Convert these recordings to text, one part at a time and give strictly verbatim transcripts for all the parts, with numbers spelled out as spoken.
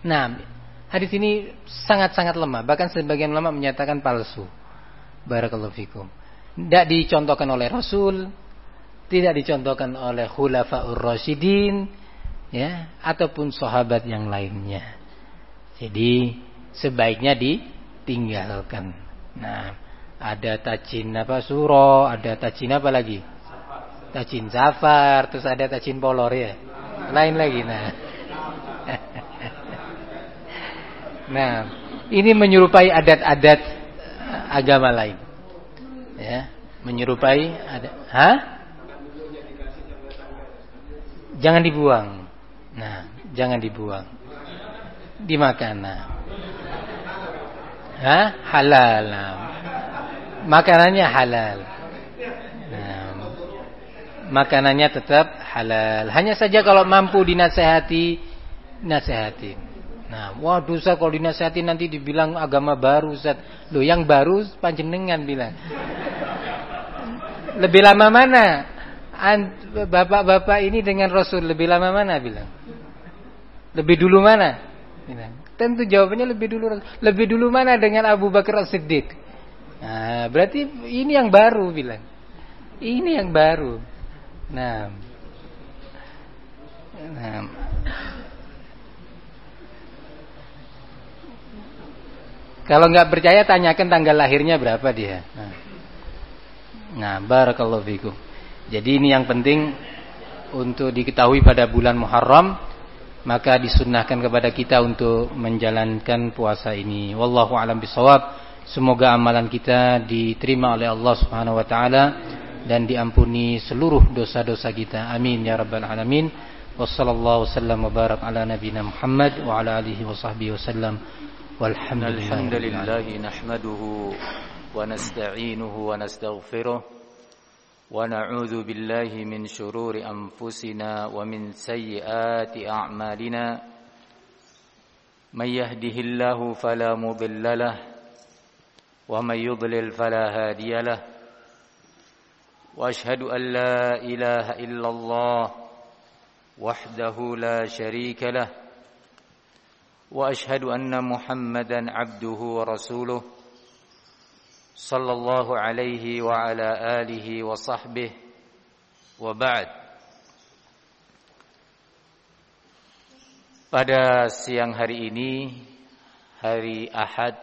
Nah, hadis ini sangat-sangat lemah. Bahkan sebagian ulama menyatakan palsu. Barakallahu fikum. Tidak dicontohkan oleh Rasul, tidak dicontohkan oleh Khulafaur Rasyidin, ya, ataupun sahabat yang lainnya. Jadi sebaiknya ditinggalkan. Nah, ada tajin apa suro, ada tajin apa lagi? Tajin safar, terus ada tajin polor ya. Lain lagi. Nah. Nah, ini menyerupai adat-adat agama lain. Ya, menyerupai ada. Hah? Jangan dibuang. Nah, jangan dibuang. Dimakan. Nah. Hah? Halal. Nah. Makanannya halal. Nah, makanannya tetap halal. Hanya saja kalau mampu dinasehati, nasehati. Nah, waduh Ustaz, kalau dinasehati nanti dibilang agama baru Ustaz. Loh, yang baru panjenengan bilang. Lebih lama mana? Bapak-bapak ini dengan Rasul lebih lama mana bilang? Lebih dulu mana? Bilang. Tentu jawabannya lebih dulu. Lebih dulu mana dengan Abu Bakar As-Siddiq? Nah, berarti ini yang baru bilang. Ini yang baru. Nah. Nah. Kalau nggak percaya tanyakan tanggal lahirnya berapa dia. Nah, nah barakallahu fikum. Jadi ini yang penting untuk diketahui pada bulan Muharram, maka disunnahkan kepada kita untuk menjalankan puasa ini. Wallahu a'lam bishawab. Semoga amalan kita diterima oleh Allah Subhanahu wa taala dan diampuni seluruh dosa-dosa kita. Amin ya rabbal alamin. Wassallallahu wasallam wa barak ala nabiyina Muhammad wa ala alihi wa sahbihi wasallam. الحمد لله نحمده ونستعينه ونستغفره ونعوذ بالله من شرور أنفسنا ومن سيئات أعمالنا من يهده الله فلا مضل له ومن يضلل فلا هادي له وأشهد أن لا إله إلا الله وحده لا شريك له وأشهد أن محمدا عبده ورسوله صلى الله عليه وعلى آله وصحبه وبعد. Pada siang hari ini, hari Ahad,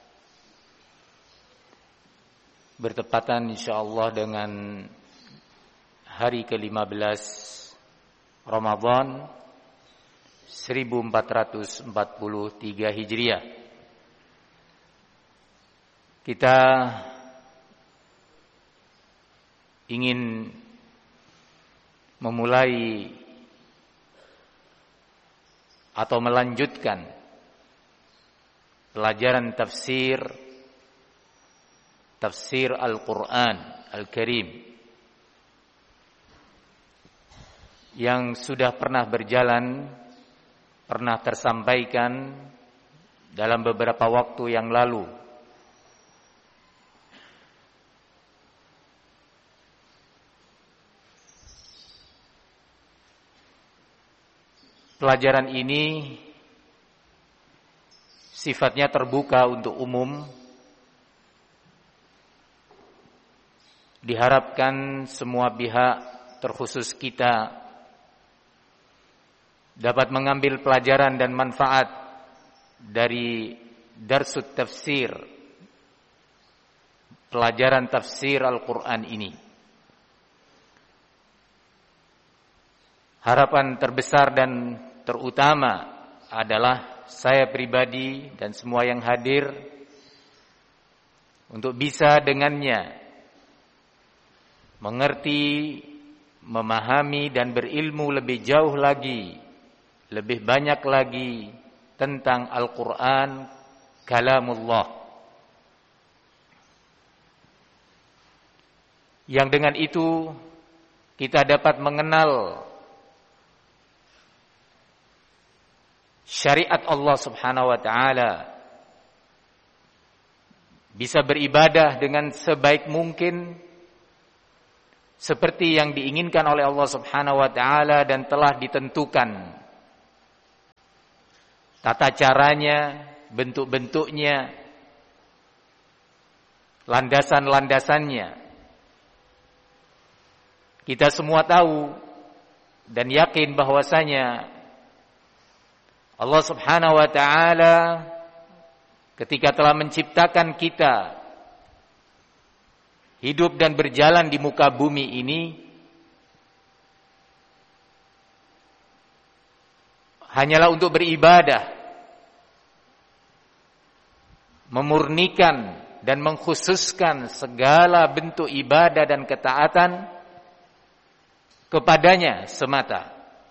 bertepatan insyaallah dengan hari ke lima belas Ramadan seribu empat ratus empat puluh tiga Hijriah. Kita ingin memulai atau melanjutkan pelajaran tafsir tafsir Al-Qur'an Al-Karim yang sudah pernah berjalan, pernah tersampaikan dalam beberapa waktu yang lalu. Pelajaran ini sifatnya terbuka untuk umum. Diharapkan semua pihak, terkhusus kita, dapat mengambil pelajaran dan manfaat dari darsut tafsir, pelajaran tafsir Al-Quran ini. Harapan terbesar dan terutama adalah saya pribadi dan semua yang hadir untuk bisa dengannya mengerti, memahami dan berilmu lebih jauh lagi, lebih banyak lagi tentang Al-Quran, kalamullah. Yang dengan itu kita dapat mengenal syariat Allah Subhanahu wa taala, bisa beribadah dengan sebaik mungkin seperti yang diinginkan oleh Allah Subhanahu wa taala dan telah ditentukan tata caranya, bentuk-bentuknya, landasan-landasannya. Kita semua tahu dan yakin bahwasanya Allah Subhanahu wa taala ketika telah menciptakan kita hidup dan berjalan di muka bumi ini hanyalah untuk beribadah, memurnikan dan mengkhususkan segala bentuk ibadah dan ketaatan kepadanya semata.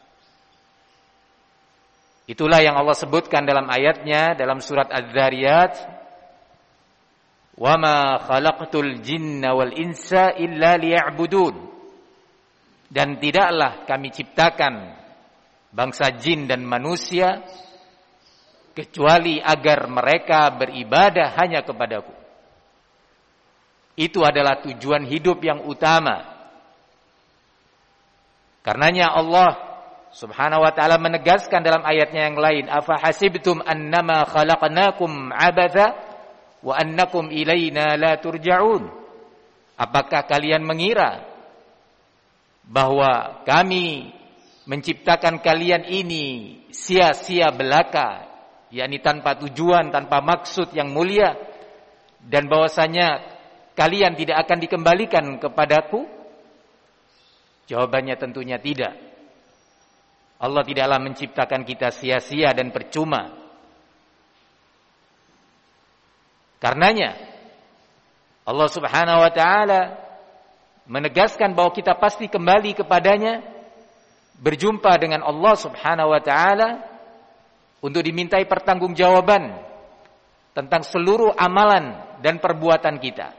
Itulah yang Allah sebutkan dalam ayatnya dalam surat Az-Zariyat, "Wa ma khalaqtul jinna wal insa illa liya'budun." Dan tidaklah kami ciptakan bangsa jin dan manusia kecuali agar mereka beribadah hanya kepadaku. Itu adalah tujuan hidup yang utama. Karenanya Allah Subhanahu wa ta'ala menegaskan dalam ayatnya yang lain, "Afa hasibtum annama khalaqnakum abatha wa annakum ilaina la turja'un." Apakah kalian mengira bahwa kami menciptakan kalian ini sia-sia belaka, yakni tanpa tujuan, tanpa maksud yang mulia, dan bahwasanya kalian tidak akan dikembalikan kepadaku? Jawabannya tentunya tidak. Allah tidaklah menciptakan kita sia-sia dan percuma. Karenanya Allah Subhanahu wa taala menegaskan bahwa kita pasti kembali kepadanya, berjumpa dengan Allah Subhanahu wa taala untuk dimintai pertanggungjawaban tentang seluruh amalan dan perbuatan kita.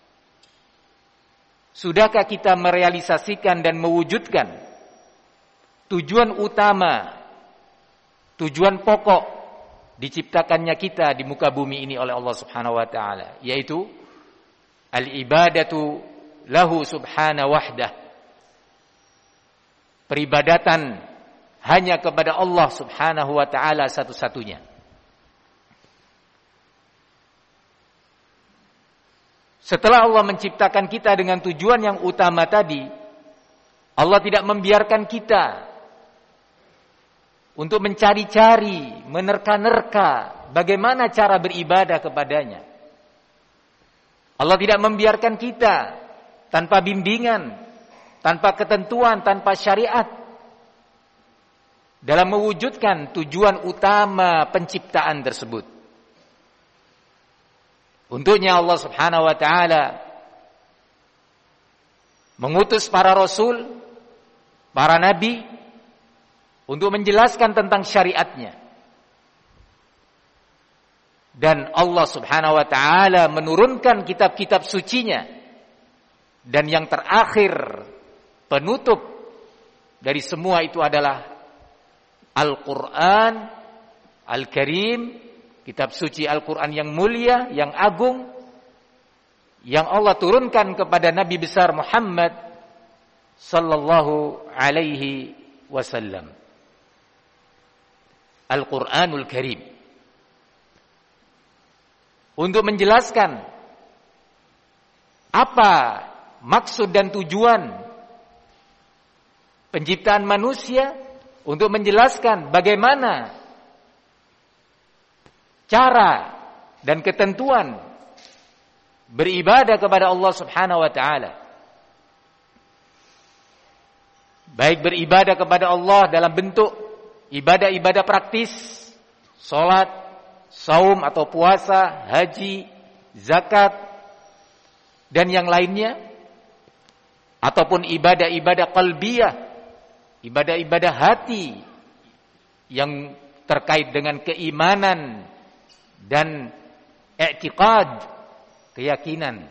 Sudahkah kita merealisasikan dan mewujudkan tujuan utama, tujuan pokok diciptakannya kita di muka bumi ini oleh Allah Subhanahu wa taala, yaitu al-ibadatu lahu subhanahu wahdah. Peribadatan hanya kepada Allah Subhanahu wa taala satu-satunya. Setelah Allah menciptakan kita dengan tujuan yang utama tadi, Allah tidak membiarkan kita untuk mencari-cari, menerka-nerka bagaimana cara beribadah kepadanya. Allah tidak membiarkan kita tanpa bimbingan, tanpa ketentuan, tanpa syariat dalam mewujudkan tujuan utama penciptaan tersebut. Untuknya Allah Subhanahu wa taala mengutus para rasul, para nabi untuk menjelaskan tentang syariatnya. Dan Allah Subhanahu wa taala menurunkan kitab-kitab sucinya. Dan yang terakhir, penutup dari semua itu adalah Al-Qur'an Al-Karim, kitab suci Al-Quran yang mulia, yang agung, yang Allah turunkan kepada Nabi besar Muhammad sallallahu alaihi wasallam. Al-Quranul Karim. Untuk menjelaskan apa maksud dan tujuan penciptaan manusia, untuk menjelaskan bagaimana cara dan ketentuan beribadah kepada Allah Subhanahu wa taala. Baik beribadah kepada Allah dalam bentuk ibadah-ibadah praktis, salat, saum atau puasa, haji, zakat dan yang lainnya, ataupun ibadah-ibadah qalbiyah, ibadah-ibadah hati yang terkait dengan keimanan dan i'tiqad, keyakinan,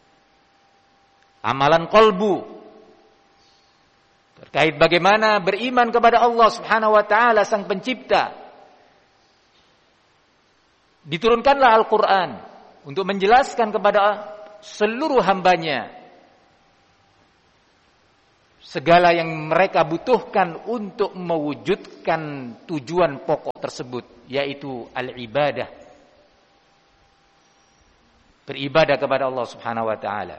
amalan qalbu, terkait bagaimana beriman kepada Allah Subhanahu wa taala sang pencipta. Diturunkanlah Al-Quran untuk menjelaskan kepada seluruh hambanya segala yang mereka butuhkan untuk mewujudkan tujuan pokok tersebut, yaitu al-ibadah. Beribadah kepada Allah Subhanahu wa taala.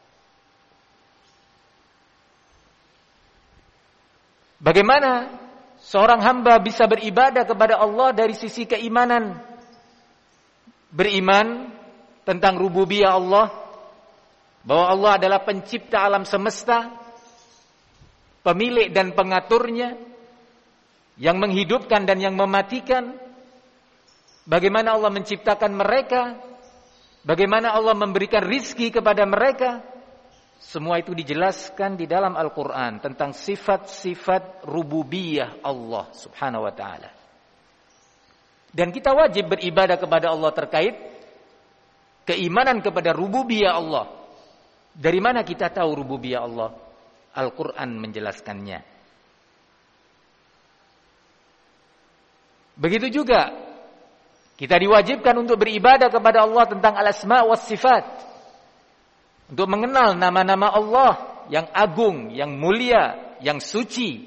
Bagaimana seorang hamba bisa beribadah kepada Allah dari sisi keimanan? Beriman tentang rububiyah Allah, bahwa Allah adalah pencipta alam semesta, pemilik dan pengaturnya, yang menghidupkan dan yang mematikan. Bagaimana Allah menciptakan mereka, bagaimana Allah memberikan rizki kepada mereka. Semua itu dijelaskan di dalam Al-Quran tentang sifat-sifat rububiyah Allah Subhanahu wa ta'ala. Dan kita wajib beribadah kepada Allah terkait keimanan kepada rububiyah Allah. Dari mana kita tahu rububiyah Allah? Al-Quran menjelaskannya. Begitu juga kita diwajibkan untuk beribadah kepada Allah tentang al-asma' was sifat. Untuk mengenal nama-nama Allah yang agung, yang mulia, yang suci.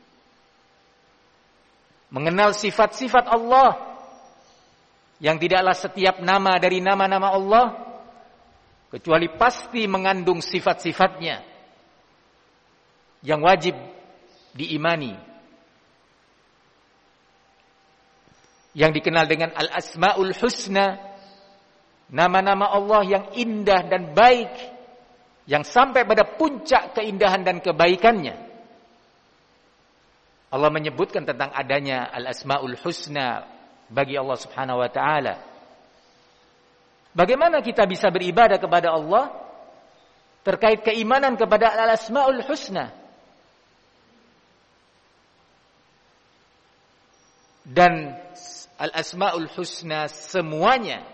Mengenal sifat-sifat Allah yang tidaklah setiap nama dari nama-nama Allah kecuali pasti mengandung sifat-sifatnya yang wajib diimani. Yang dikenal dengan al-asma'ul husna, nama-nama Allah yang indah dan baik, yang sampai pada puncak keindahan dan kebaikannya. Allah menyebutkan tentang adanya al-asma'ul husna bagi Allah Subhanahu wa ta'ala. Bagaimana kita bisa beribadah kepada Allah terkait keimanan kepada al-asma'ul husna? Dan al-asma'ul husna semuanya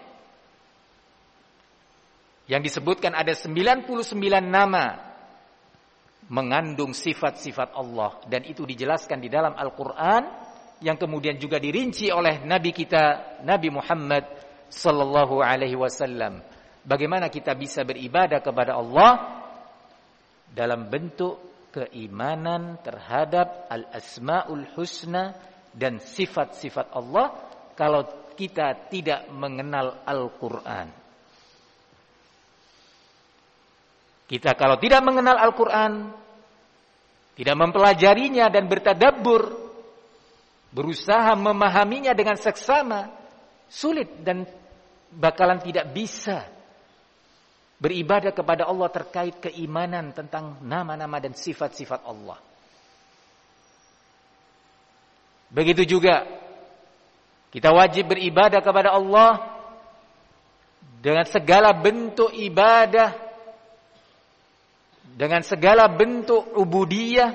yang disebutkan ada sembilan puluh sembilan nama mengandung sifat-sifat Allah, dan itu dijelaskan di dalam Al-Quran yang kemudian juga dirinci oleh Nabi kita Nabi Muhammad sallallahu alaihi wasallam. Bagaimana kita bisa beribadah kepada Allah dalam bentuk keimanan terhadap al-asma'ul husna dan sifat-sifat Allah kalau kita tidak mengenal Al-Quran. Kita kalau tidak mengenal Al-Quran, tidak mempelajarinya dan bertadabbur, berusaha memahaminya dengan seksama, sulit dan bakalan tidak bisa beribadah kepada Allah terkait keimanan tentang nama-nama dan sifat-sifat Allah. Begitu juga kita wajib beribadah kepada Allah dengan segala bentuk ibadah, dengan segala bentuk ubudiyah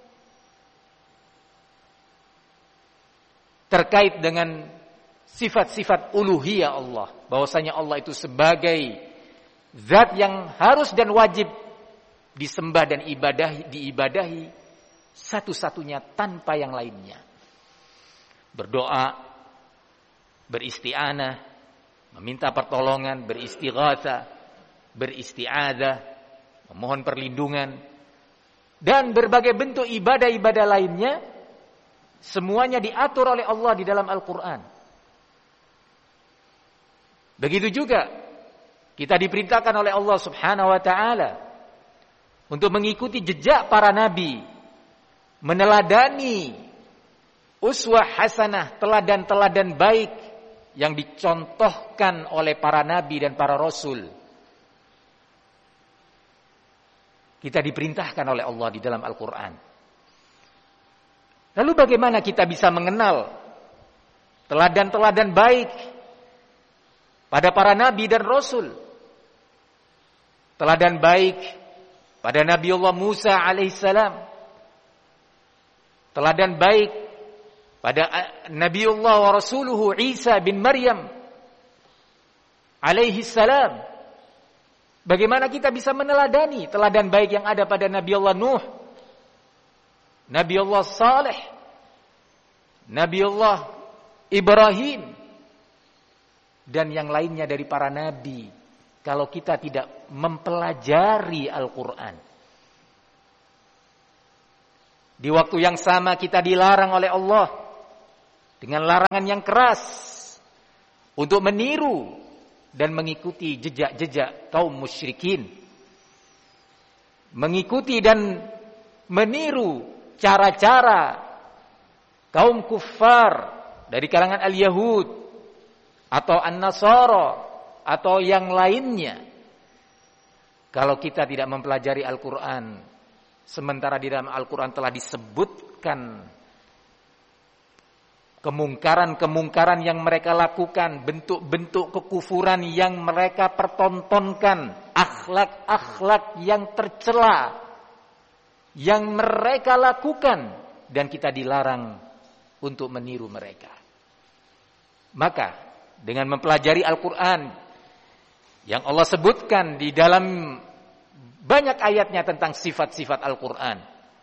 terkait dengan sifat-sifat uluhiyah Allah, bahwasanya Allah itu sebagai zat yang harus dan wajib disembah dan ibadahi, diibadahi satu-satunya tanpa yang lainnya. Berdoa, beristi'anah, meminta pertolongan, beristighatsah, beristi'adzah, memohon perlindungan, dan berbagai bentuk ibadah-ibadah lainnya, semuanya diatur oleh Allah di dalam Al-Quran. Begitu juga kita diperintahkan oleh Allah Subhanahu wa ta'ala untuk mengikuti jejak para nabi, meneladani uswah hasanah, teladan-teladan baik yang dicontohkan oleh para nabi dan para rasul. Kita diperintahkan oleh Allah di dalam Al-Quran. Lalu bagaimana kita bisa mengenal teladan-teladan baik pada para nabi dan rasul? Teladan baik pada Nabi Allah Musa alaihissalam. Teladan baik pada Nabi Allah wa Rasuluhu Isa bin Maryam alaihissalam. Bagaimana kita bisa meneladani teladan baik yang ada pada Nabi Allah Nuh, Nabi Allah Saleh, Nabi Allah Ibrahim, dan yang lainnya dari para nabi, kalau kita tidak mempelajari Al-Quran. Di waktu yang sama kita dilarang oleh Allah dengan larangan yang keras untuk meniru dan mengikuti jejak-jejak kaum musyrikin. Mengikuti dan meniru cara-cara kaum kuffar dari kalangan al-Yahud atau an-Nasara atau yang lainnya. Kalau kita tidak mempelajari Al-Quran, sementara di dalam Al-Quran telah disebutkan kemungkaran-kemungkaran yang mereka lakukan, bentuk-bentuk kekufuran yang mereka pertontonkan, akhlak-akhlak yang tercela yang mereka lakukan, dan kita dilarang untuk meniru mereka. Maka dengan mempelajari Al-Quran yang Allah sebutkan di dalam banyak ayatnya tentang sifat-sifat Al-Quran,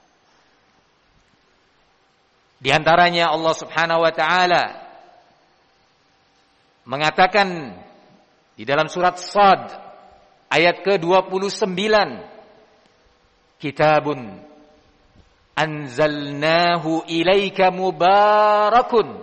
di antaranya Allah Subhanahu wa taala mengatakan di dalam surat Shad ayat ke dua puluh sembilan, kitabun anzalnahu ilaika mubarakun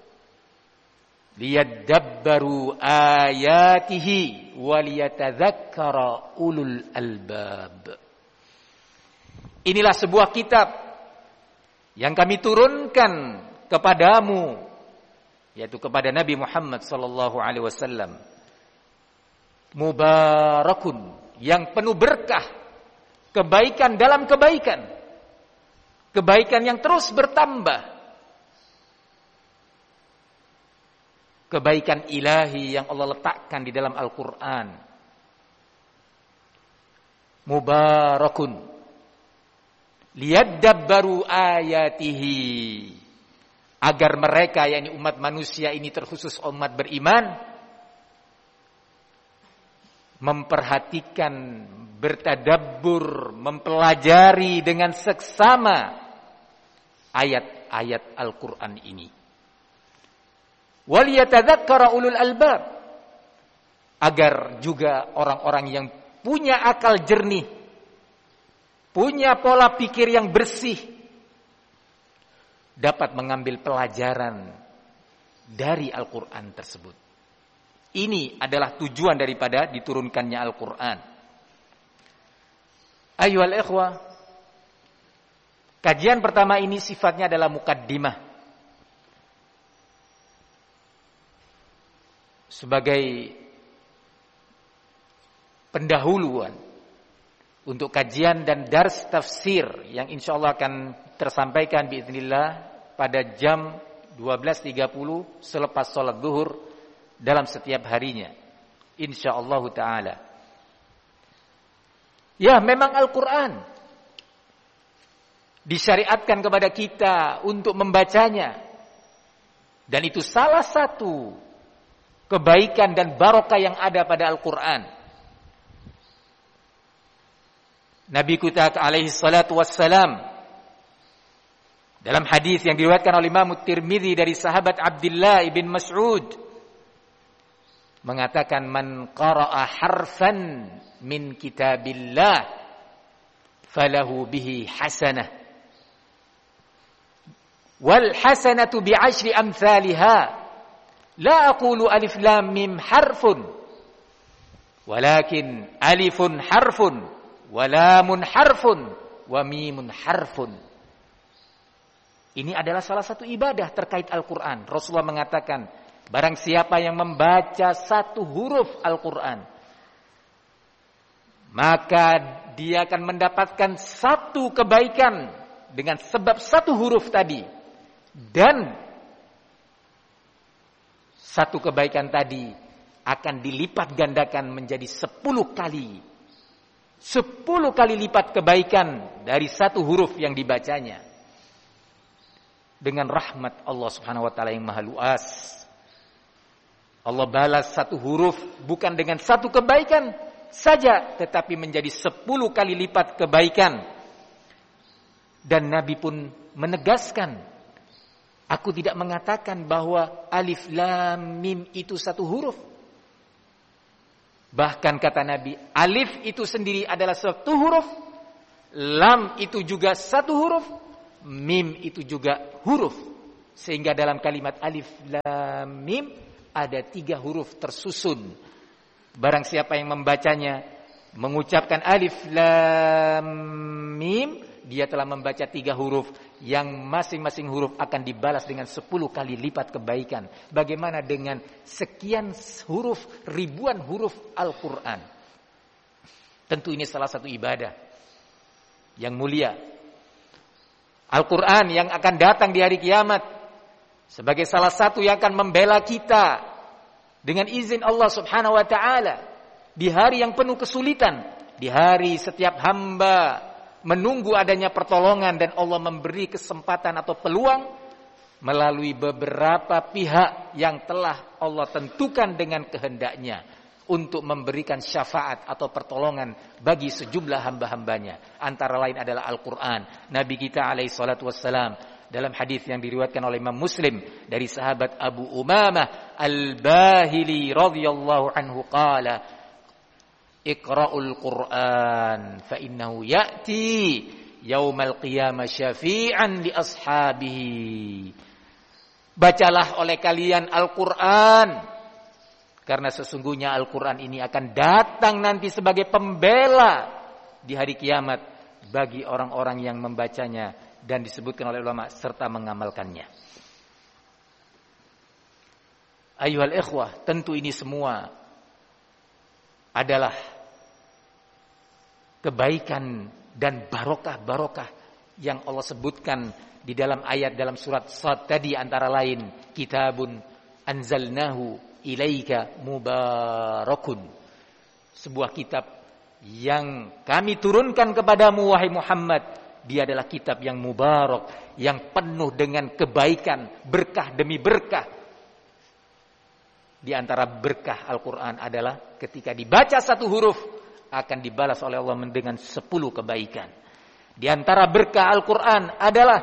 liyadabbaru ayatihi waliyatadzakkara ulul albab. Inilah sebuah kitab yang kami turunkan kepadamu, yaitu kepada Nabi Muhammad sallallahu alaihi wasallam, mubarakun, yang penuh berkah, kebaikan dalam kebaikan, kebaikan yang terus bertambah, kebaikan ilahi yang Allah letakkan di dalam Al-Quran. Mubarakun liyadabbaru ayatihi, agar mereka, yakni umat manusia ini, terkhusus umat beriman, memperhatikan, bertadabbur, mempelajari dengan seksama ayat-ayat Al-Quran ini. Waliyatadzakkara ulul albab, agar juga orang-orang yang punya akal jernih, punya pola pikir yang bersih, dapat mengambil pelajaran dari Al-Quran tersebut. Ini adalah tujuan daripada diturunkannya Al-Quran. Ayyuhal ikhwah, kajian pertama ini sifatnya adalah mukaddimah, sebagai pendahuluan untuk kajian dan dars tafsir yang insyaallah akan tersampaikan biiznillah pada jam dua belas tiga puluh selepas sholat zuhur dalam setiap harinya, insyaallah taala. Ya, memang Al-Quran disyariatkan kepada kita untuk membacanya, dan itu salah satu kebaikan dan barokah yang ada pada Al-Quran. Nabi kita alaihi salatu wassalam dalam hadis yang diriwayatkan oleh Imam Tirmidzi dari sahabat Abdullah bin Mas'ud mengatakan, man qara'a harfan min kitabillah falahu bihi hasanah wal hasanatu bi'ashri amsalha la aqulu alif lam mim harfun walakin alifun harfun walamun harfun wa mimun harfun. Ini adalah salah satu ibadah terkait Al-Quran. Rasulullah mengatakan, barang siapa yang membaca satu huruf Al-Quran, maka dia akan mendapatkan satu kebaikan dengan sebab satu huruf tadi, dan satu kebaikan tadi akan dilipat gandakan menjadi sepuluh kali. Sepuluh kali lipat kebaikan dari satu huruf yang dibacanya. Dengan rahmat Allah Subhanahu wa taala yang maha luas, Allah balas satu huruf bukan dengan satu kebaikan saja, tetapi menjadi sepuluh kali lipat kebaikan. Dan Nabi pun menegaskan, aku tidak mengatakan bahwa alif lam mim itu satu huruf. Bahkan kata Nabi, alif itu sendiri adalah satu huruf, lam itu juga satu huruf, mim itu juga huruf. Sehingga dalam kalimat alif lam mim ada tiga huruf tersusun. Barang siapa yang membacanya, mengucapkan alif lam mim, dia telah membaca tiga huruf yang masing-masing huruf akan dibalas dengan sepuluh kali lipat kebaikan. Bagaimana dengan sekian huruf, ribuan huruf Al-Quran? Tentu ini salah satu ibadah yang mulia. Al-Quran yang akan datang di hari kiamat sebagai salah satu yang akan membela kita dengan izin Allah Subhanahu wa taala di hari yang penuh kesulitan, di hari setiap hamba menunggu adanya pertolongan dan Allah memberi kesempatan atau peluang melalui beberapa pihak yang telah Allah tentukan dengan kehendaknya untuk memberikan syafaat atau pertolongan bagi sejumlah hamba-hambanya. Antara lain adalah Al-Quran. Nabi kita alaihi salatu wassalam dalam hadis yang diriwayatkan oleh Imam Muslim dari sahabat Abu Umamah Al-Bahili radhiyallahu anhu qala Iqra'ul Qur'an fa innahu ya'ti yaumal qiyamah syafi'an li ashabihi. Bacalah oleh kalian Al-Qur'an karena sesungguhnya Al-Qur'an ini akan datang nanti sebagai pembela di hari kiamat bagi orang-orang yang membacanya dan disebutkan oleh ulama serta mengamalkannya. Ayuhal ikhwah, tentu ini semua adalah kebaikan dan barokah-barokah yang Allah sebutkan di dalam ayat dalam surat Shad tadi, antara lain kitabun anzalnahu ilaika mubarakun, sebuah kitab yang kami turunkan kepadamu wahai Muhammad. Dia adalah kitab yang mubarak, yang penuh dengan kebaikan, berkah demi berkah. Di antara berkah Al-Quran adalah ketika dibaca satu huruf akan dibalas oleh Allah dengan sepuluh kebaikan. Di antara berkah Al-Quran adalah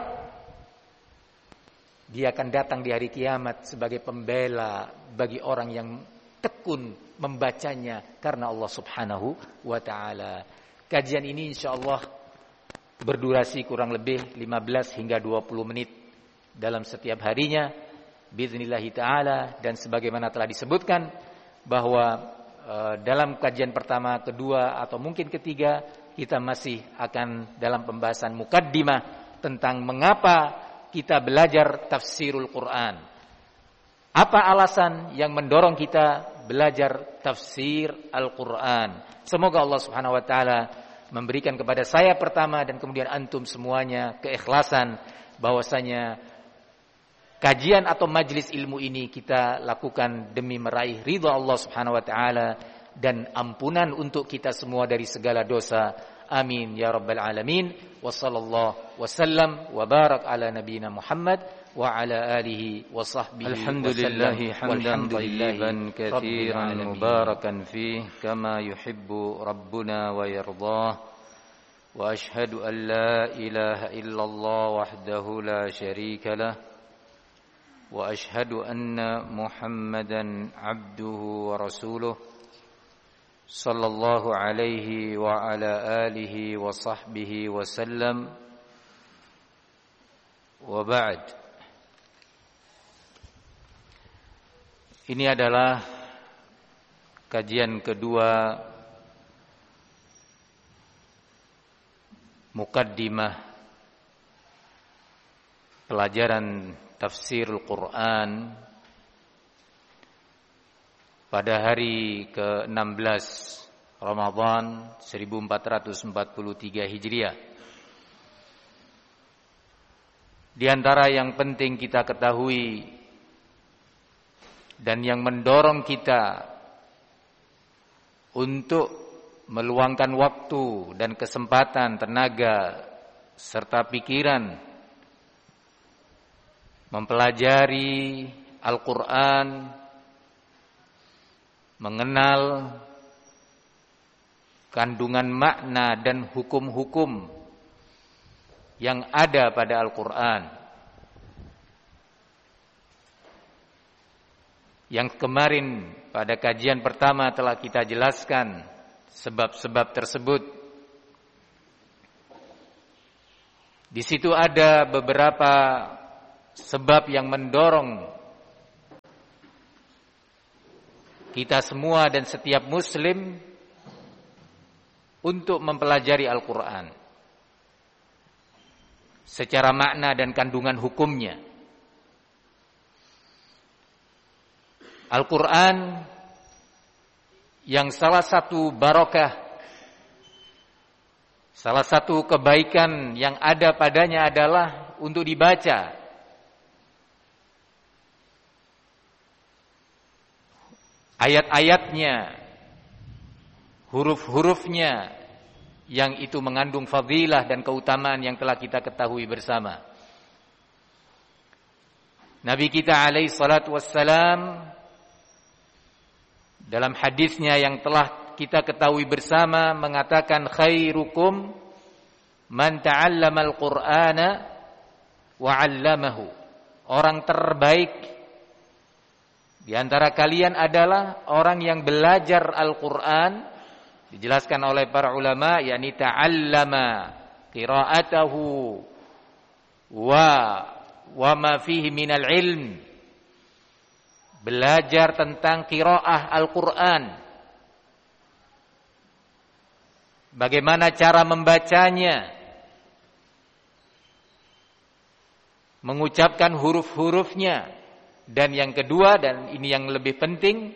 dia akan datang di hari kiamat sebagai pembela bagi orang yang tekun membacanya karena Allah Subhanahu wa ta'ala. Kajian ini insyaallah berdurasi kurang lebih lima belas hingga dua puluh menit dalam setiap harinya biiznillahi ta'ala, dan sebagaimana telah disebutkan bahwa e, dalam kajian pertama, kedua atau mungkin ketiga kita masih akan dalam pembahasan mukaddimah tentang mengapa kita belajar tafsirul Quran. Apa alasan yang mendorong kita belajar tafsir Al-Quran? Semoga Allah Subhanahu wa taala memberikan kepada saya pertama dan kemudian antum semuanya keikhlasan bahwasanya kajian atau majlis ilmu ini kita lakukan demi meraih ridha Allah Subhanahu wa taala dan ampunan untuk kita semua dari segala dosa. Amin ya rabbal alamin. Wa sallallahu wasallam wa barak ala nabiyyina Muhammad wa ala alihi wa sahbihi. Alhamdulillahi hamdan tayyiban katsiran mubarakan fihi kama yuhibbu rabbuna wa yardah. Wa ashhadu an la ilaha illallah wahdahu la syarika lah. وأشهد أن محمدا عبده ورسوله صلى الله عليه وعلى آله وصحبه وسلم وبعد. Ini adalah kajian kedua mukaddimah pelajaran tafsirul Quran pada hari ke enam belas Ramadan seribu empat ratus empat puluh tiga Hijriah. Di antara yang penting kita ketahui dan yang mendorong kita untuk meluangkan waktu dan kesempatan, tenaga serta pikiran mempelajari Al-Quran, mengenal kandungan makna dan hukum-hukum yang ada pada Al-Quran, yang kemarin pada kajian pertama telah kita jelaskan sebab-sebab tersebut. Di situ ada beberapa sebab yang mendorong kita semua dan setiap muslim untuk mempelajari Al-Quran secara makna dan kandungan hukumnya. Al-Quran yang salah satu barokah, salah satu kebaikan yang ada padanya adalah untuk dibaca. Ayat-ayatnya, huruf-hurufnya yang itu mengandung fadilah dan keutamaan yang telah kita ketahui bersama. Nabi kita alaihi salatu wassalam dalam hadisnya yang telah kita ketahui bersama mengatakan khairukum man ta'allama al-Qur'ana wa 'allamahu. Orang terbaik di antara kalian adalah orang yang belajar Al-Qur'an, dijelaskan oleh para ulama, yakni ta'allama qira'atahu wa wa ma fihi minal ilm. Belajar tentang qiraah Al-Qur'an. Bagaimana cara membacanya, mengucapkan huruf-hurufnya, dan yang kedua, dan ini yang lebih penting,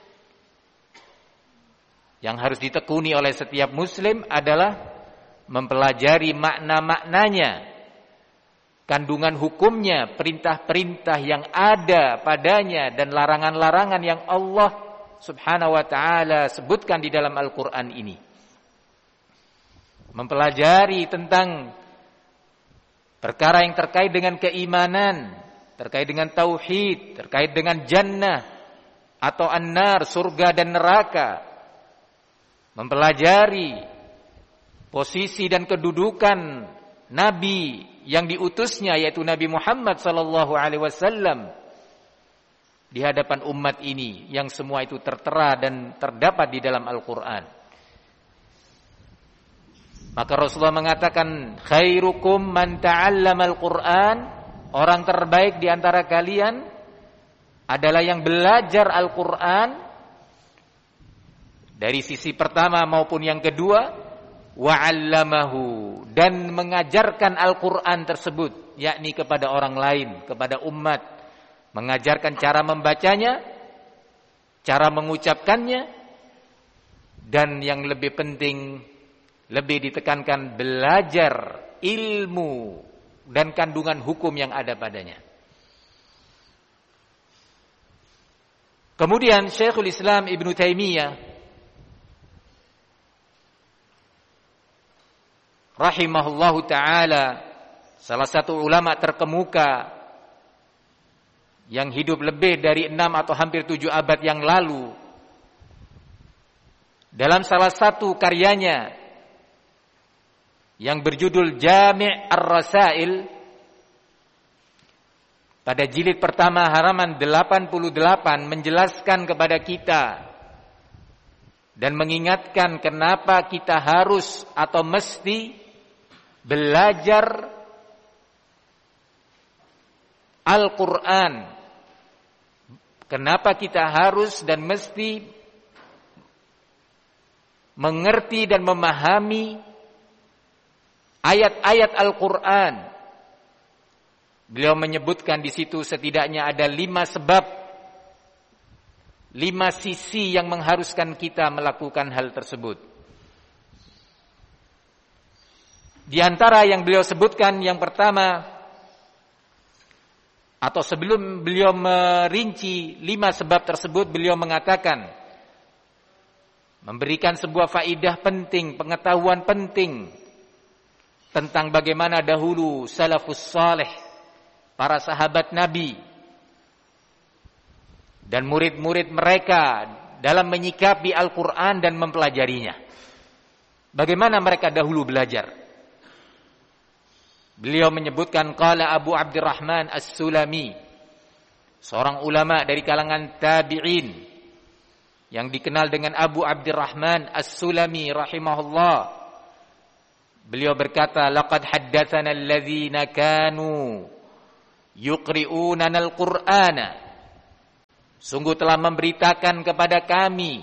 yang harus ditekuni oleh setiap muslim adalah mempelajari makna-maknanya, kandungan hukumnya, perintah-perintah yang ada padanya, dan larangan-larangan yang Allah subhanahu wa ta'ala sebutkan di dalam Al-Quran ini. Mempelajari tentang perkara yang terkait dengan keimanan, terkait dengan tauhid, terkait dengan jannah atau an-nar, surga dan neraka. Mempelajari posisi dan kedudukan Nabi yang diutusnya, yaitu Nabi Muhammad sallallahu alaihi wasallam di hadapan umat ini, yang semua itu tertera dan terdapat di dalam Al-Quran. Maka Rasulullah mengatakan khairukum man ta'allama al-Qur'an, orang terbaik di antara kalian adalah yang belajar Al-Qur'an dari sisi pertama maupun yang kedua, wa 'allamahu, dan mengajarkan Al-Qur'an tersebut, yakni kepada orang lain, kepada umat, mengajarkan cara membacanya, cara mengucapkannya, dan yang lebih penting, lebih ditekankan belajar ilmu dan kandungan hukum yang ada padanya. Kemudian Syekhul Islam Ibnu Taimiyah rahimahullahu ta'ala, salah satu ulama terkemuka yang hidup lebih dari enam atau hampir tujuh abad yang lalu, dalam salah satu karyanya yang berjudul Jami' Ar-Rasail, pada jilid pertama halaman delapan puluh delapan, menjelaskan kepada kita dan mengingatkan kenapa kita harus atau mesti belajar Al-Quran. Kenapa kita harus dan mesti mengerti dan memahami ayat-ayat Al-Quran. Beliau menyebutkan di situ setidaknya ada lima sebab, lima sisi yang mengharuskan kita melakukan hal tersebut. Di antara yang beliau sebutkan, yang pertama, atau sebelum beliau merinci lima sebab tersebut, beliau mengatakan, memberikan sebuah faidah penting, pengetahuan penting tentang bagaimana dahulu salafus saleh, para sahabat Nabi dan murid-murid mereka dalam menyikapi Al-Quran dan mempelajarinya. Bagaimana mereka dahulu belajar? Beliau menyebutkan qala Abu Abdurrahman As-Sulami, seorang ulama dari kalangan tabi'in yang dikenal dengan Abu Abdurrahman As-Sulami rahimahullah. Beliau berkata, laqad haddatsana alladzina kanu yuqri'unana al-Qur'ana. Sungguh telah memberitakan kepada kami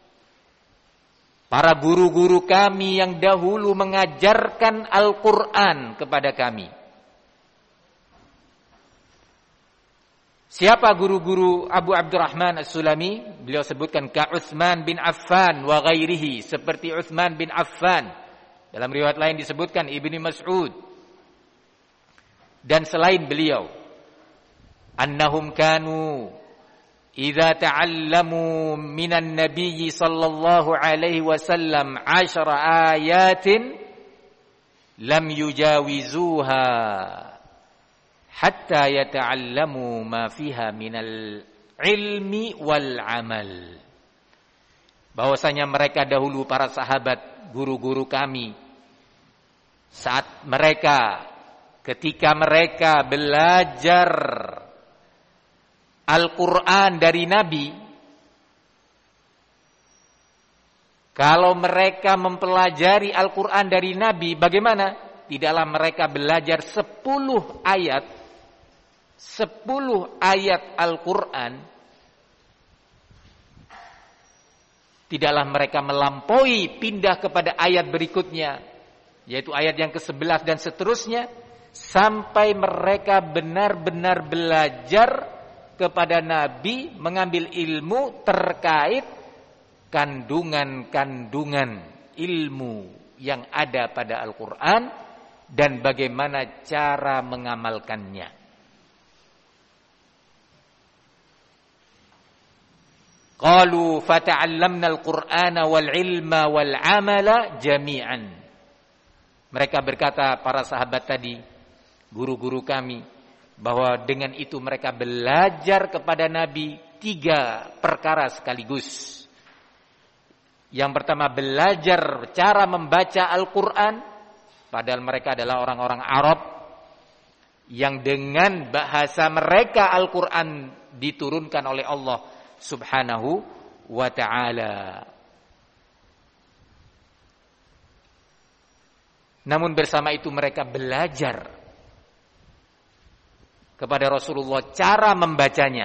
para guru-guru kami yang dahulu mengajarkan Al-Qur'an kepada kami. Siapa guru-guru Abu Abdurrahman As-Sulami? Beliau sebutkan ka Utsman bin Affan wa ghairihi, seperti Utsman bin Affan. Dalam riwayat lain disebutkan Ibnu Mas'ud dan selain beliau. Annahum kanu idza ta'allamu minan nabiyyi sallallahu alaihi wasallam ashara ayatin lam yujawizuha hatta yata'allamu ma fiha minal ilmi wal amal. Bahwasanya mereka dahulu para sahabat, guru-guru kami, saat mereka ketika mereka belajar Al-Quran dari Nabi, kalau mereka mempelajari Al-Quran dari Nabi, bagaimana? Tidaklah mereka belajar sepuluh ayat, sepuluh ayat Al-Quran, tidaklah mereka melampaui pindah kepada ayat berikutnya, yaitu ayat yang kesebelas dan seterusnya, sampai mereka benar-benar belajar kepada Nabi, mengambil ilmu terkait kandungan-kandungan ilmu yang ada pada Al-Quran dan bagaimana cara mengamalkannya. Qalu fata'allamna al-Qur'ana wal ilma wal amala jami'an. Mereka berkata, para sahabat tadi, guru-guru kami, bahwa dengan itu mereka belajar kepada Nabi tiga perkara sekaligus. Yang pertama, belajar cara membaca Al-Quran, padahal mereka adalah orang-orang Arab yang dengan bahasa mereka Al-Quran diturunkan oleh Allah Subhanahu wa ta'ala. Namun bersama itu mereka belajar kepada Rasulullah cara membacanya.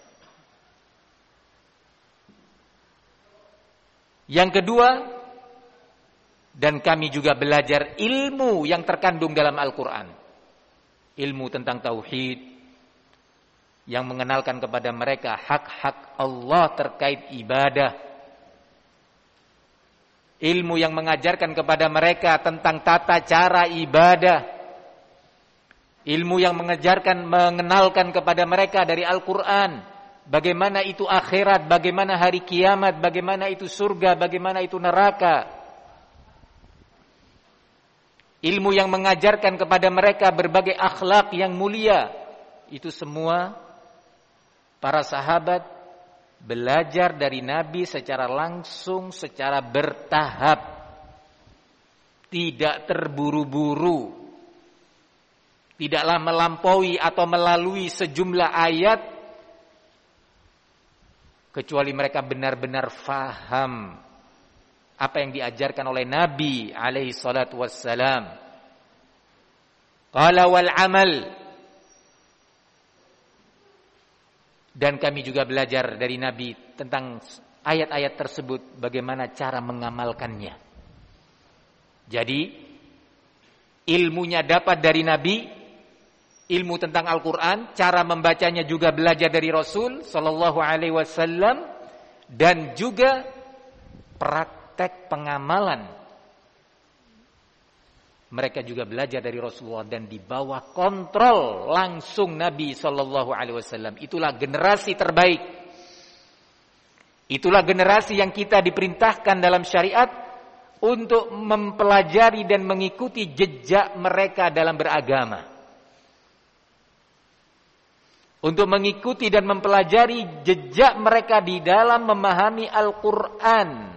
Yang kedua, dan kami juga belajar ilmu yang terkandung dalam Al-Quran. Ilmu tentang tauhid, yang mengenalkan kepada mereka hak-hak Allah terkait ibadah. Ilmu yang mengajarkan kepada mereka tentang tata cara ibadah. Ilmu yang mengajarkan, mengenalkan kepada mereka dari Al-Quran, bagaimana itu akhirat, bagaimana hari kiamat, bagaimana itu surga, bagaimana itu neraka. Ilmu yang mengajarkan kepada mereka berbagai akhlak yang mulia. Itu semua para sahabat belajar dari Nabi secara langsung, secara bertahap, tidak terburu-buru. Tidaklah melampaui atau melalui sejumlah ayat, kecuali mereka benar-benar faham apa yang diajarkan oleh Nabi alaihi salatu wassalam. Qala wal amal. Dan kami juga belajar dari Nabi tentang ayat-ayat tersebut, bagaimana cara mengamalkannya. Jadi ilmunya dapat dari Nabi, ilmu tentang Al-Quran, cara membacanya juga belajar dari Rasul Sallallahu Alaihi Wasallam, dan juga praktek pengamalan. Mereka juga belajar dari Rasulullah dan di bawah kontrol langsung Nabi Sallallahu Alaihi Wasallam. Itulah generasi terbaik. Itulah generasi yang kita diperintahkan dalam syariat untuk mempelajari dan mengikuti jejak mereka dalam beragama. Untuk mengikuti dan mempelajari jejak mereka di dalam memahami Al-Quran.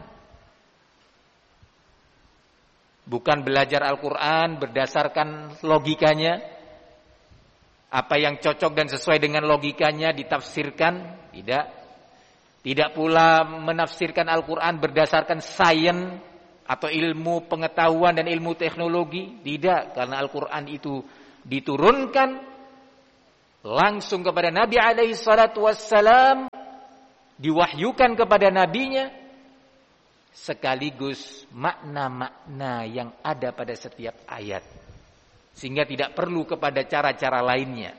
Bukan belajar Al-Quran berdasarkan logikanya. Apa yang cocok dan sesuai dengan logikanya ditafsirkan. Tidak. Tidak pula menafsirkan Al-Quran berdasarkan sains. atau ilmu pengetahuan dan ilmu teknologi. Tidak, karena Al-Quran itu diturunkan langsung kepada Nabi alaihi salatu wassalam, diwahyukan kepada nabinya, sekaligus makna-makna yang ada pada setiap ayat, sehingga tidak perlu kepada cara-cara lainnya.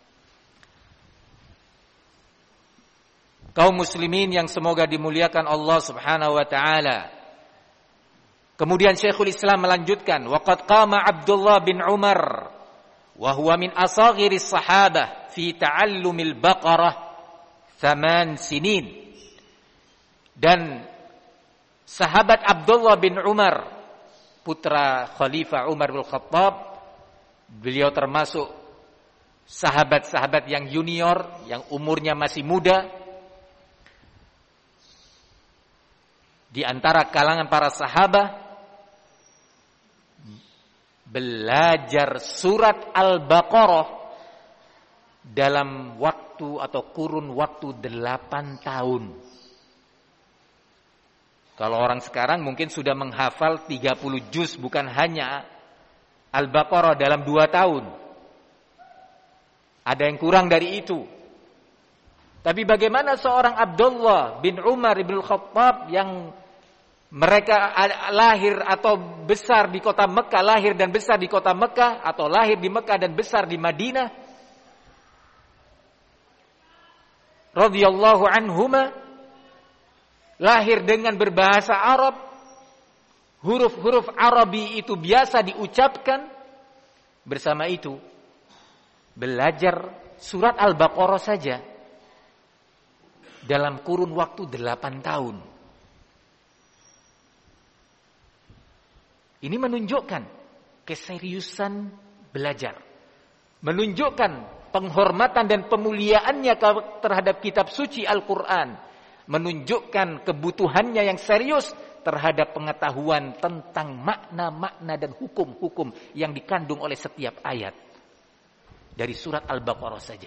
Kaum muslimin yang semoga dimuliakan Allah Subhanahu wa taala. Kemudian Syekhul Islam melanjutkan, waqad qama Abdullah bin Umar wa huwa min asaghiris sahabah fi ta'allumil Baqarah thaman sinin. Dan sahabat Abdullah bin Umar, putra Khalifah Umar bin Khattab, beliau termasuk sahabat-sahabat yang junior, yang umurnya masih muda. Di antara kalangan para sahabat, belajar surat Al-Baqarah dalam waktu atau kurun waktu delapan tahun. Kalau orang sekarang mungkin sudah menghafal tiga puluh juz, bukan hanya Al-Baqarah dalam dua tahun. Ada yang kurang dari itu. Tapi bagaimana seorang Abdullah bin Umar ibn Khattab yang mereka lahir atau besar di kota Mekah, lahir dan besar di kota Mekah, atau lahir di Mekah dan besar di Madinah, radhiyallahu anhuma, lahir dengan berbahasa Arab, huruf-huruf Arabi itu biasa diucapkan. Bersama itu belajar surat Al-Baqarah saja dalam kurun waktu delapan tahun. Ini menunjukkan keseriusan belajar, menunjukkan penghormatan dan pemuliaannya terhadap kitab suci Al-Quran, menunjukkan kebutuhannya yang serius terhadap pengetahuan tentang makna-makna dan hukum-hukum yang dikandung oleh setiap ayat dari surat Al-Baqarah saja.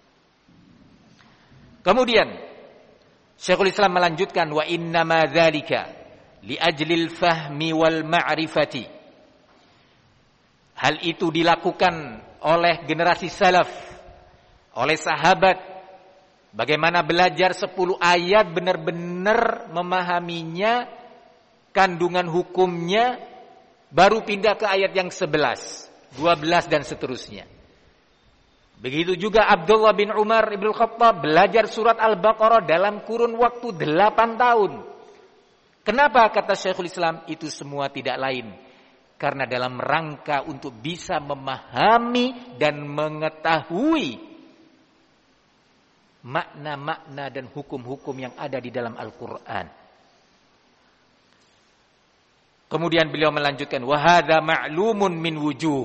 Kemudian Syekhul Islam melanjutkan, wa inna ma dzalika li ajlil fahmi wal ma'rifati. Hal itu dilakukan oleh generasi salaf, oleh sahabat. Bagaimana belajar sepuluh ayat benar-benar memahaminya, kandungan hukumnya, baru pindah ke ayat yang sebelas, dua belas dan seterusnya. Begitu juga Abdullah bin Umar ibn Khattab belajar surat Al-Baqarah dalam kurun waktu delapan tahun. Kenapa, kata Syekhul Islam, itu semua tidak lain karena dalam rangka untuk bisa memahami dan mengetahui makna-makna dan hukum-hukum yang ada di dalam Al-Quran. Kemudian beliau melanjutkan, wa hadza ma'lumun min wujuh.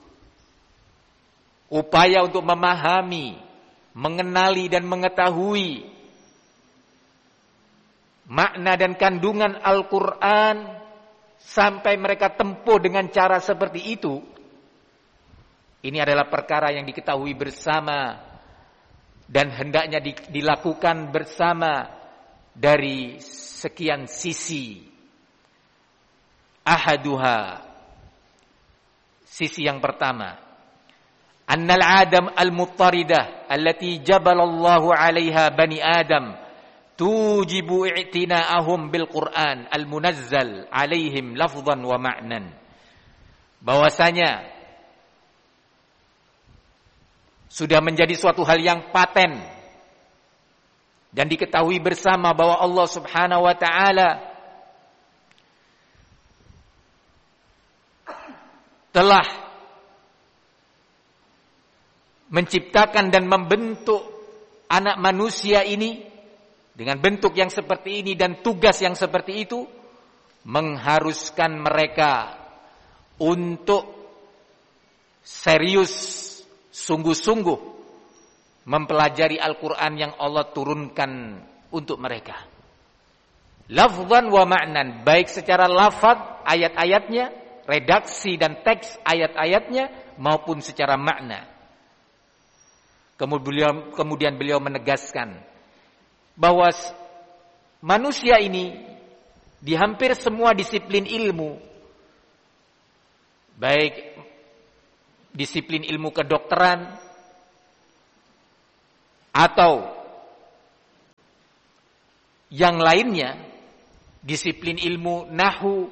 Upaya untuk memahami, mengenali dan mengetahui makna dan kandungan Al-Quran sampai mereka tempuh dengan cara seperti itu, ini adalah perkara yang diketahui bersama dan hendaknya dilakukan bersama dari sekian sisi. Ahaduha, sisi yang pertama, annal adam al-muttaridah allati jabalallahu 'alaiha bani Adam tujibu i'tina'ahum bil Qur'an al-munazzal 'alaihim lafdhan wa ma'nan. Bahwasanya sudah menjadi suatu hal yang paten dan diketahui bersama bahwa Allah Subhanahu wa taala telah menciptakan dan membentuk anak manusia ini dengan bentuk yang seperti ini dan tugas yang seperti itu, mengharuskan mereka untuk serius, sungguh-sungguh mempelajari Al-Quran yang Allah turunkan untuk mereka. Lafzan wa ma'nan, baik secara lafaz ayat-ayatnya, redaksi dan teks ayat-ayatnya, maupun secara makna. Kemudian beliau, kemudian beliau menegaskan bahwa manusia ini di hampir semua disiplin ilmu, baik disiplin ilmu kedokteran atau yang lainnya, disiplin ilmu nahwu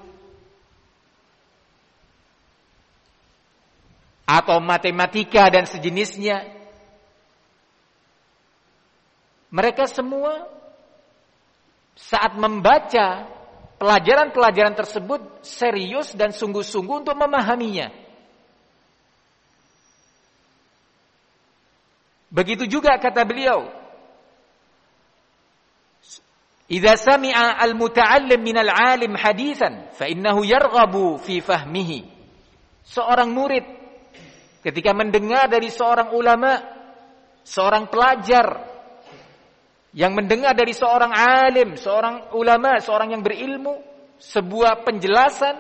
atau matematika dan sejenisnya, mereka semua saat membaca pelajaran-pelajaran tersebut serius dan sungguh-sungguh untuk memahaminya. Begitu juga kata beliau, "Idza sami'a al-muta'allim minal 'alim haditsan fa innahu yarghabu fi fahmihi." Seorang murid ketika mendengar dari seorang ulama, seorang pelajar yang mendengar dari seorang alim, seorang ulama, seorang yang berilmu, sebuah penjelasan,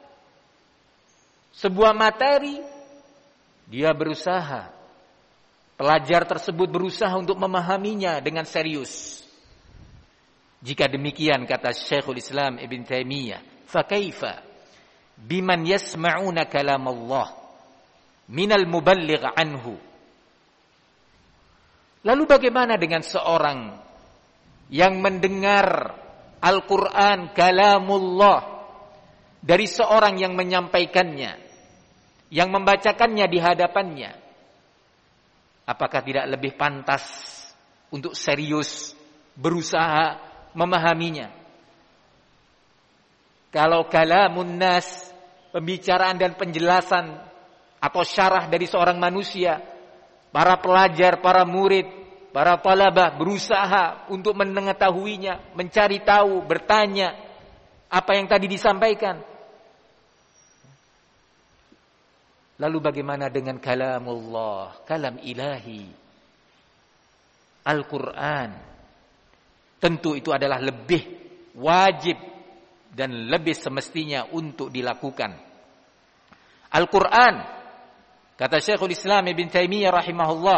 sebuah materi, dia berusaha, pelajar tersebut berusaha untuk memahaminya dengan serius. Jika demikian, kata Syekhul Islam Ibn Taimiyah, fa kaifa biman yasma'una kalam Allah minal muballigh anhu. Lalu bagaimana dengan seorang yang mendengar Al-Quran kalamullah dari seorang yang menyampaikannya, yang membacakannya di hadapannya? Apakah tidak lebih pantas untuk serius berusaha memahaminya? Kalau kalamun nas, pembicaraan dan penjelasan atau syarah dari seorang manusia, para pelajar, para murid, para talabah berusaha untuk mengetahuinya, mencari tahu, bertanya apa yang tadi disampaikan. Lalu bagaimana dengan kalamullah, kalam ilahi, Al-Quran? Tentu itu adalah lebih wajib dan lebih semestinya untuk dilakukan. Al-Quran, kata Syekhul Islam Ibn Taimiyah rahimahullah,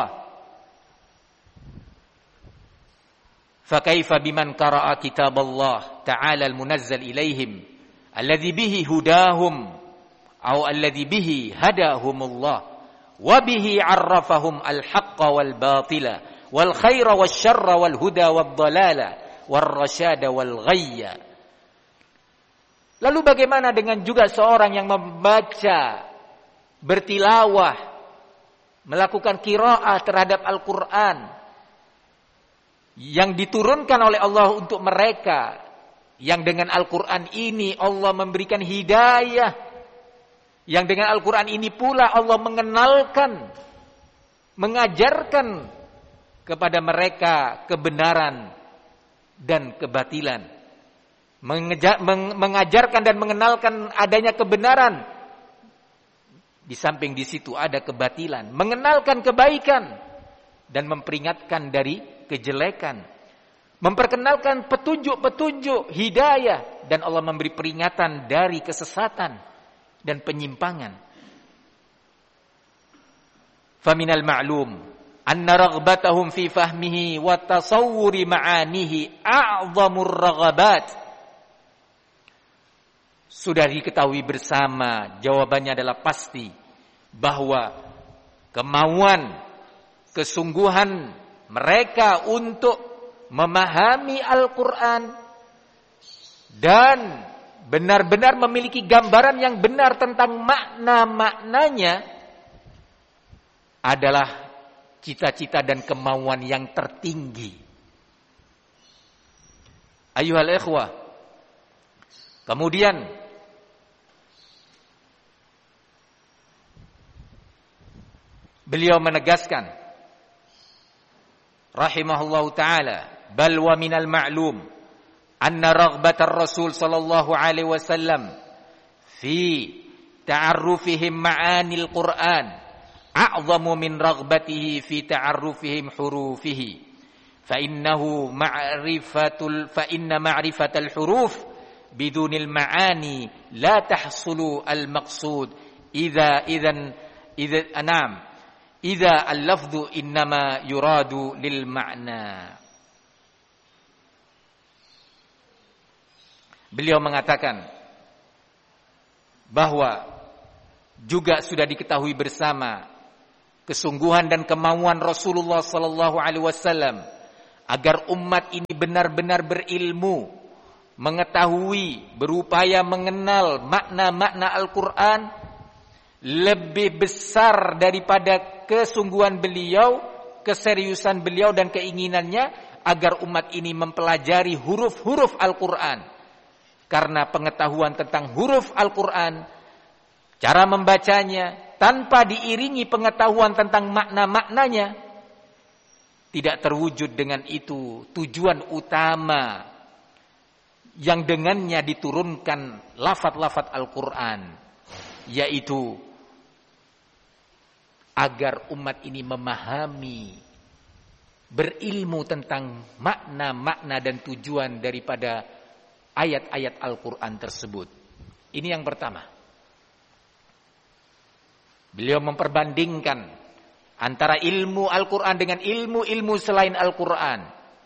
فَكَيْفَ بِمَنْ قَرَأَ كِتَابَ اللَّهِ تَعَالَى الْمُنَزَّلِ إِلَيْهِمْ الَّذِي بِهِ هُدَاهُمْ أَوْ الَّذِي بِهِ هَدَاهُمُ اللَّهُ وَبِهِ عَرَّفَهُمْ الْحَقَّ وَالْبَاطِلَ وَالْخَيْرَ وَالشَّرَّ وَالْهُدَى وَالضَّلَالَ وَالرَّشَادَ وَالْغَيَّ. Lalu bagaimana dengan juga seorang yang membaca, bertilawah, melakukan qiraah terhadap Al-Quran yang diturunkan oleh Allah untuk mereka, yang dengan Al-Quran ini Allah memberikan hidayah, yang dengan Al-Quran ini pula Allah mengenalkan, mengajarkan kepada mereka kebenaran dan kebatilan, mengajarkan dan mengenalkan adanya kebenaran, di samping di situ ada kebatilan, mengenalkan kebaikan dan memperingatkan dari kejelekan, memperkenalkan petunjuk-petunjuk hidayah, dan Allah memberi peringatan dari kesesatan dan penyimpangan. Faminal ma'lum anna raghbatahum fi fahmihi wa tasawwuri ma'anihi a'zamur raghabat. Sudah diketahui bersama, jawabannya adalah pasti, bahwa kemauan, kesungguhan mereka untuk memahami Al-Quran dan benar-benar memiliki gambaran yang benar tentang makna-maknanya adalah cita-cita dan kemauan yang tertinggi. Ayuhal ikhwah, kemudian beliau menegaskan rahimahullahu ta'ala, bal wa minal ma'lum anna raghbatar rasul sallallahu alaihi wasallam fi ta'arrufihim ma'anil Qur'an a'zamu min raghbatihi fi ta'arrufihim hurufihi, fa innahu ma'rifatul fa inna ma'rifatal huruf bidunil ma'ani la tahsulu al maqsud idza idzan idza anam idza al-lafdhu innama yuradu lil ma'na. Beliau mengatakan bahwa juga sudah diketahui bersama kesungguhan dan kemauan Rasulullah sallallahu alaihi wasallam agar umat ini benar-benar berilmu, mengetahui, berupaya mengenal makna-makna Al-Qur'an lebih besar daripada kesungguhan beliau, keseriusan beliau dan keinginannya agar umat ini mempelajari huruf-huruf Al-Qur'an. Karena pengetahuan tentang huruf Al-Qur'an, cara membacanya tanpa diiringi pengetahuan tentang makna-maknanya, tidak terwujud dengan itu tujuan utama yang dengannya diturunkan lafaz-lafaz Al-Qur'an, yaitu agar umat ini memahami, berilmu tentang makna-makna dan tujuan daripada ayat-ayat Al-Qur'an tersebut. Ini yang pertama. Beliau memperbandingkan antara ilmu Al-Qur'an dengan ilmu-ilmu selain Al-Qur'an,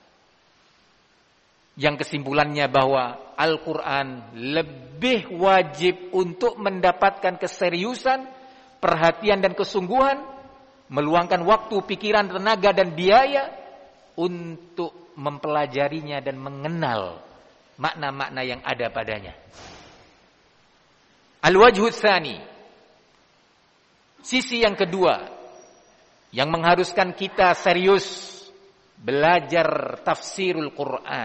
yang kesimpulannya bahwa Al-Qur'an lebih wajib untuk mendapatkan keseriusan, perhatian dan kesungguhan, meluangkan waktu, pikiran, tenaga dan biaya untuk mempelajarinya dan mengenal makna-makna yang ada padanya. Al-wajhu tsani, sisi yang kedua yang mengharuskan kita serius belajar tafsirul Quran.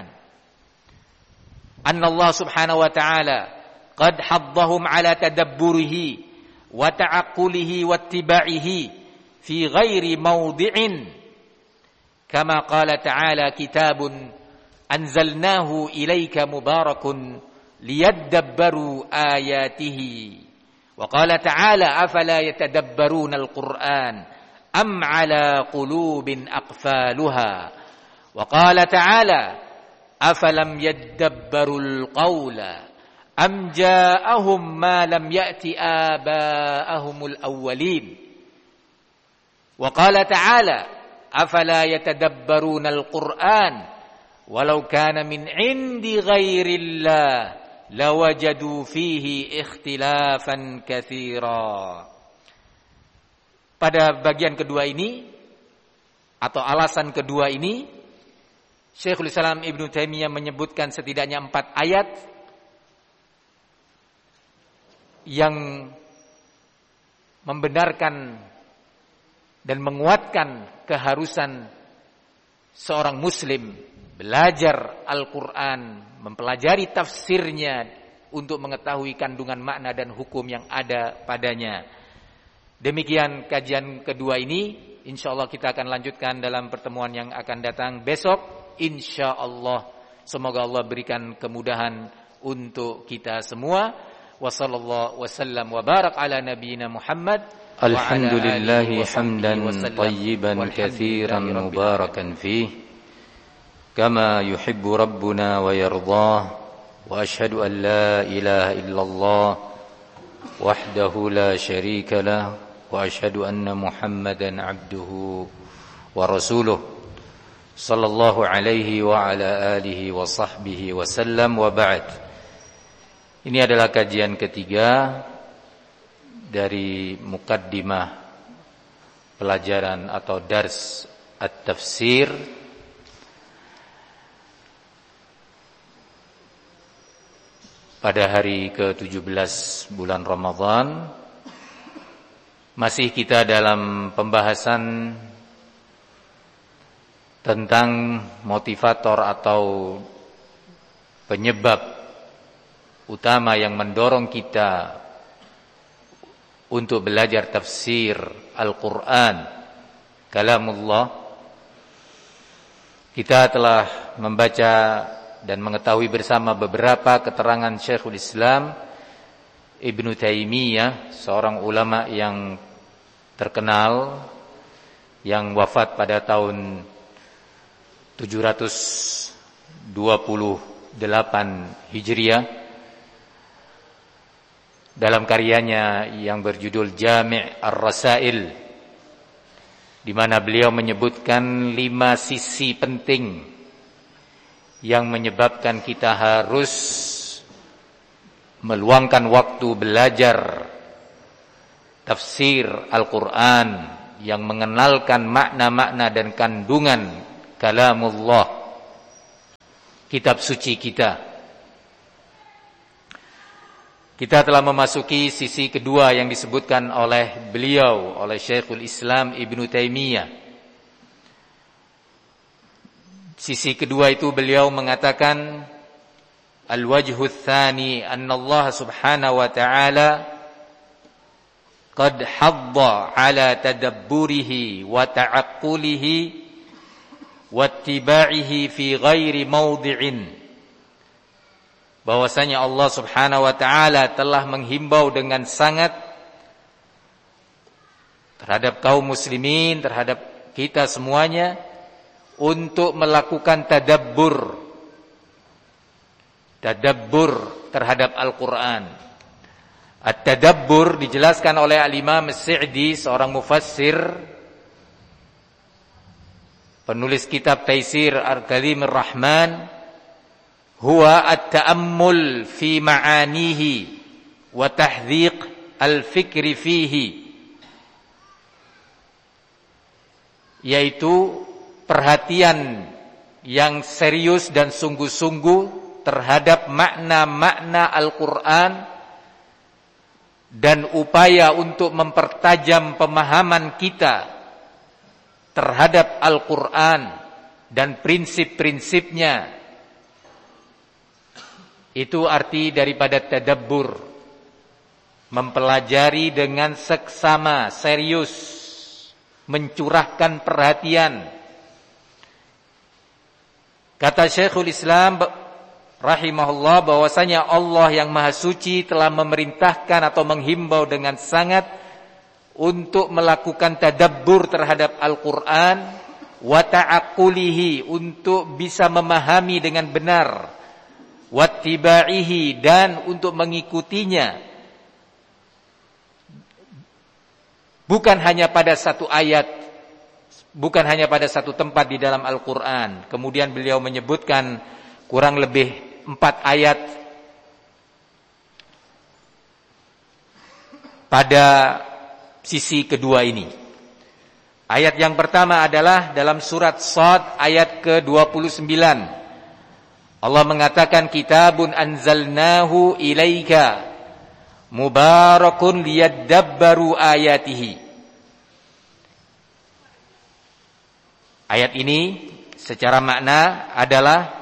Anna Allah subhanahu wa ta'ala qad haddahum ala tadabburihi wa ta'aqqulihi wa ittiba'ihi fi ghairi mawdi'in. Kama qala ta'ala kitabun anzalnahu ilayka mubarakun liyadabbaru ayatihi. Wa qala ta'ala afala yatadabbaruna al-Qur'an am ala qulubin aqfaluha. Wa qala ta'ala afalam yadabbarul qawla am ja'ahum ma lam ya'ti aba'ahumul awwalin. Wa qala ta'ala afala yatadabbaruna al-Qur'an walau kana min 'indi ghairillah lawajadu fihi ikhtilafan katsira. Pada bagian kedua ini atau alasan kedua ini, Syekhul Islam Ibnu Taimiyah menyebutkan setidaknya empat ayat yang membenarkan dan menguatkan keharusan seorang muslim belajar Al-Quran, mempelajari tafsirnya untuk mengetahui kandungan makna dan hukum yang ada padanya. Demikian kajian kedua ini. InsyaAllah kita akan lanjutkan dalam pertemuan yang akan datang besok. InsyaAllah. Semoga Allah berikan kemudahan untuk kita semua. Wa sallallahu wasallam wa barak ala nabiyyina Muhammad. Alhamdulillahi hamdan tayyiban katsiran mubarakan fih. Kama yuhibbu rabbuna wa yardah. Wa ashhadu an la ilaha illallah wahdahu la syarika lah. وأشهد أن محمدا عبده ورسوله صلى الله عليه وعلى آله وصحبه وسلم وبعد. Ini adalah kajian ketiga dari mukaddimah pelajaran atau dars at-tafsir pada hari ke tujuh belas bulan Ramadan. Masih kita dalam pembahasan tentang motivator atau penyebab utama yang mendorong kita untuk belajar tafsir Al-Quran, kalamullah. Kita telah membaca dan mengetahui bersama beberapa keterangan Syekhul Islam Ibnu Taimiyah, seorang ulama yang terkenal yang wafat pada tahun tujuh ratus dua puluh delapan Hijriah, dalam karyanya yang berjudul Jami' Ar-Rasail, di mana beliau menyebutkan lima sisi penting yang menyebabkan kita harus meluangkan waktu belajar tafsir Al-Quran yang mengenalkan makna-makna dan kandungan kalamullah, kitab suci kita. Kita telah memasuki sisi kedua yang disebutkan oleh beliau, oleh Syekhul Islam Ibnu Taimiyah. Sisi kedua itu beliau mengatakan, al-wajhu tsani anna Allah subhanahu wa ta'ala qad hadda ala tadabburihi wa ta'aqqulihi wa ittiba'ihi fi ghairi mawdi'in. Bahwasanya Allah subhanahu wa ta'ala telah menghimbau dengan sangat terhadap kaum muslimin, terhadap kita semuanya, untuk melakukan tadabbur tadabbur terhadap Al-Quran. At-tadabbur dijelaskan oleh Al-Imam As-Sa'di, seorang mufassir, penulis kitab Taisir Al-Kalim Ar-Rahman, huwa at-ta'ammul fi ma'anihi wa tahdhiq al-fikri fihi, yaitu perhatian yang serius dan sungguh-sungguh terhadap makna-makna Al-Quran dan upaya untuk mempertajam pemahaman kita terhadap Al-Quran dan prinsip-prinsipnya. Itu arti daripada tadabbur, mempelajari dengan seksama, serius, mencurahkan perhatian. Kata Syekhul Islam rahimahullah bahwasanya Allah yang Maha Suci telah memerintahkan atau menghimbau dengan sangat untuk melakukan tadabbur terhadap Al-Quran, wa ta'aqqulihi, untuk bisa memahami dengan benar, wattiba'ihi, dan untuk mengikutinya, bukan hanya pada satu ayat, bukan hanya pada satu tempat di dalam Al-Quran. Kemudian beliau menyebutkan kurang lebih empat ayat pada sisi kedua ini. Ayat yang pertama adalah dalam surat Shad ayat ke dua puluh sembilan. Allah mengatakan, kitabun anzalnahu ilaika mubarakun liyadabbaru ayatihi. Ayat ini secara makna adalah,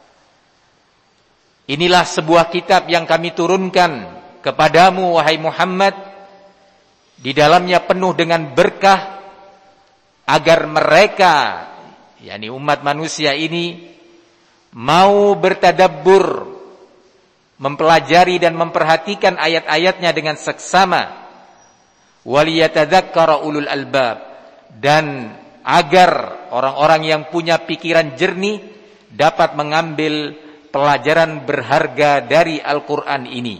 inilah sebuah kitab yang kami turunkan kepadamu wahai Muhammad, di dalamnya penuh dengan berkah, agar mereka, yakni umat manusia ini, mau bertadabbur, mempelajari dan memperhatikan ayat-ayatnya dengan seksama, waliyatadzakkara ulul albab, dan agar orang-orang yang punya pikiran jernih dapat mengambil pelajaran berharga dari Al-Quran ini.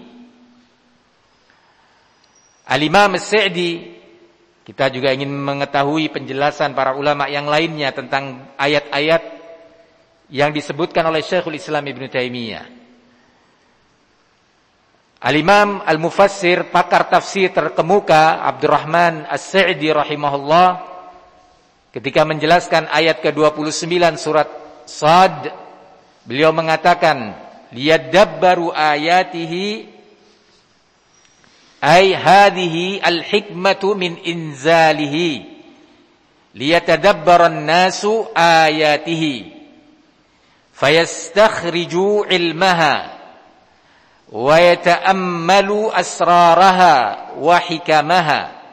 Al-Imam As-Sa'di, kita juga ingin mengetahui penjelasan para ulama yang lainnya tentang ayat-ayat yang disebutkan oleh Syekhul Islam Ibnu Taimiyah. Al-Imam Al-Mufassir, pakar tafsir terkemuka, Abdurrahman As-Sa'di rahimahullah, ketika menjelaskan ayat ke dua puluh sembilan surat Shad, beliau mengatakan, liyadabbaru ayatihi, ay hadhihi al-hikmatu min inzalihi, liyatadabbaran nasu ayatihi, fayastakhriju ilmaha, wa yata'ammalu asraraha wa hikamaha.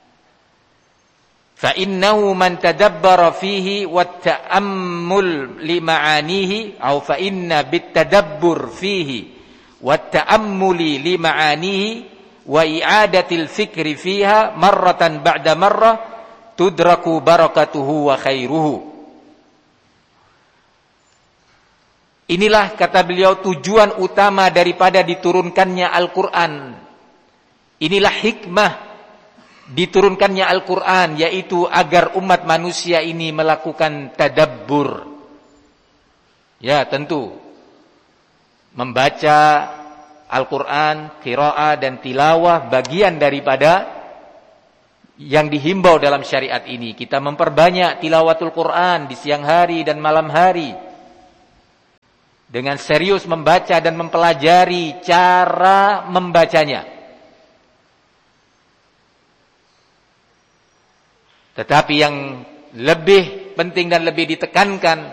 فإنه من تدبر فيه والتأمل لمعانيه أو فإن بالتدبر فيه والتأمل لمعانيه وإعادة الفكر فيها مرة بعد مرة تدرك بركته وخيره. Inilah, kata beliau, tujuan utama daripada diturunkannya Al-Quran. Inilah hikmah diturunkannya Al-Quran, yaitu agar umat manusia ini melakukan tadabbur. Ya, tentu membaca Al-Quran, qiraah dan tilawah bagian daripada yang dihimbau dalam syariat ini. Kita memperbanyak tilawatul Quran di siang hari dan malam hari, dengan serius membaca dan mempelajari cara membacanya. Tetapi yang lebih penting dan lebih ditekankan